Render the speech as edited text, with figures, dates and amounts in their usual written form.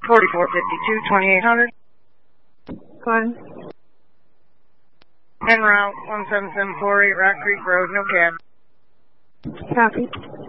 4452, 2800. Go ahead. En route, 17748 Rock Creek Road, no cab. Copy.